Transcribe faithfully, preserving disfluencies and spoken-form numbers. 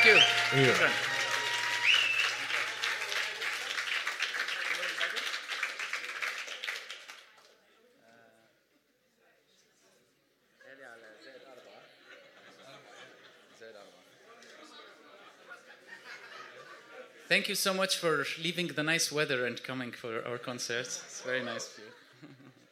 you. ايوه. شكراً. Thank you so much for leaving the nice weather and coming for our concerts. It's very nice of you.